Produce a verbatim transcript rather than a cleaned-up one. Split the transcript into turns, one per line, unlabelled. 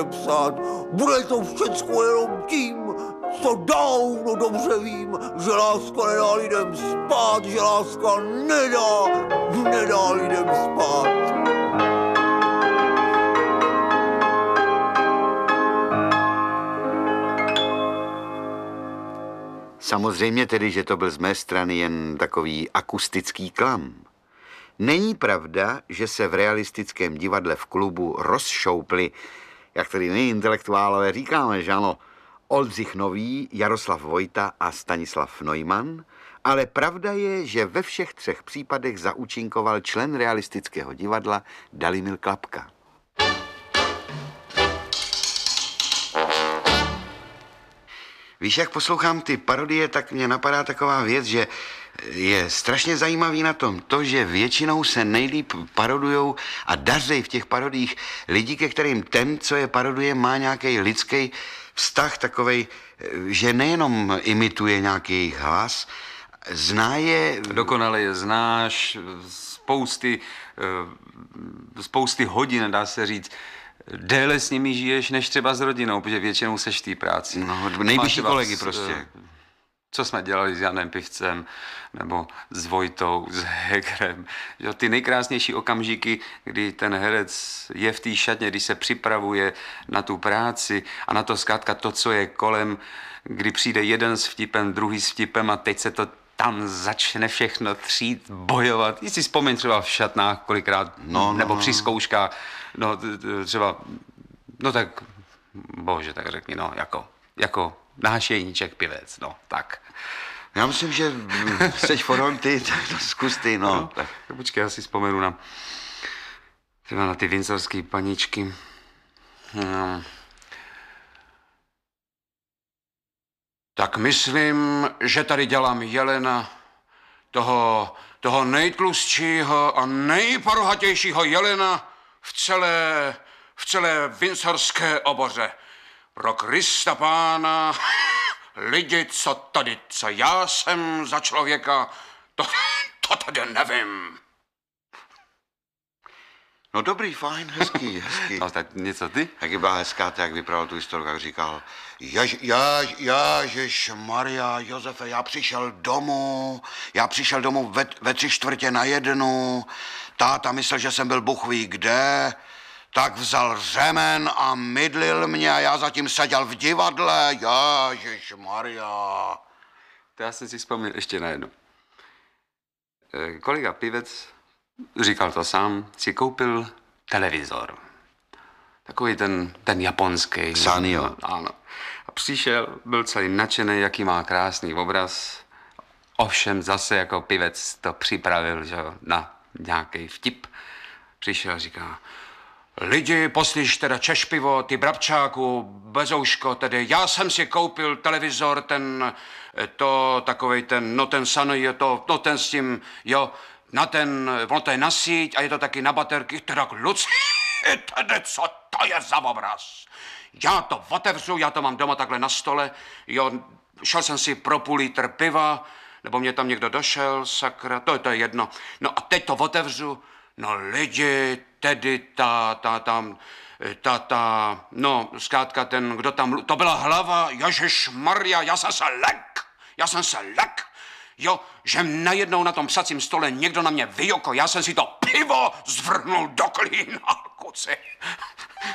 psát. Bude to všecko jenom tím, co dávno dobře vím, že láska nedá lidem spát, že láska nedá, nedá lidem spát.
Samozřejmě tedy, že to byl z mé strany jen takový akustický klam. Není pravda, že se v realistickém divadle v klubu rozšoupli, jak tedy my intelektuálové říkáme, že ano, Oldřich Nový, Jaroslav Vojta a Stanislav Neumann, ale pravda je, že ve všech třech případech zaúčinkoval člen realistického divadla Dalimil Klapka. Víš, jak poslouchám ty parodie, tak mě napadá taková věc, že je strašně zajímavý na tom to, že většinou se nejlíp parodujou a daří v těch parodích lidi, ke kterým ten, co je paroduje, má nějaký lidský vztah takovej, že nejenom imituje nějaký jejich hlas, zná je...
Dokonale je znáš, spousty, spousty hodin, dá se říct, déle s nimi žiješ, než třeba s rodinou, protože většinou seš v té práci.
No, nejbližší kolegy prostě.
Co jsme dělali s Janem Pivcem, nebo s Vojtou, s Hegerem. Jo, ty nejkrásnější okamžiky, kdy ten herec je v té šatně, když se připravuje na tu práci a na to zkrátka to, co je kolem, kdy přijde jeden s vtipem, druhý s vtipem a teď se to tam začne všechno třít, bojovat. Když si vzpomeň třeba v šatnách kolikrát,
no, no,
nebo
no.
při zkouškách, no třeba, no tak, bože, tak řekni, no, jako, jako náš Jeníček Pivec, no, tak.
Já myslím, že seš foron ty, tak to zkus ty, no.
no tak. Počkej, já si vzpomenu na, třeba na ty vincovský paničky. No. Tak myslím, že tady dělám jelena, toho, toho nejtlustšího a nejparohatějšího jelena v celé, v celé vincorské oboře. Pro Krista Pána, lidi, co tady, co já jsem za člověka, to, to tady nevím.
No dobrý, fajn, hezký, hezký.
No tak něco ty?
Jak byla hezká, tak jak vyprávěl tu historku, jak říkal, Jež, jež, ježiš Maria, Josefe, já přišel domů, já přišel domů ve, ve tři čtvrtě na jednu, táta myslel, že jsem byl buchví kde, tak vzal řemen a mydlil mě a já zatím seděl v divadle, ježiš Maria.
To já jsem si vzpomněl ještě na jedno. E, kolega Pivec, říkal to sám, si koupil televizor. Takový ten, ten japonský.
Sanyo.
No, ano. A přišel, byl celý nadšený, jaký má krásný obraz. Ovšem zase jako Pivec to připravil, že, na nějaký vtip. Přišel a říká, lidi, poslyš teda Češ pivo, ty brabčáku, bezouško, tedy já jsem si koupil televizor, ten, to, takovej ten, no ten Sanyo, to, no ten s tím, jo, na ten, ono to je na síť a je to taky na baterky, teda kluci, tedy co to je za obraz? Já to otevřu, já to mám doma takhle na stole, jo, šel jsem si pro půl litr piva, nebo mě tam někdo došel, sakra, to je to je jedno. No a teď to otevřu, no lidi, tedy ta, ta, tam, ta, ta, no, zkrátka ten, kdo tam, to byla hlava, ježišmarja, já jsem se lek, já jsem se lek. Jo, že najednou na tom psacím stole někdo na mě vyjoko, já jsem si to pivo zvrhnul do klína, kuci.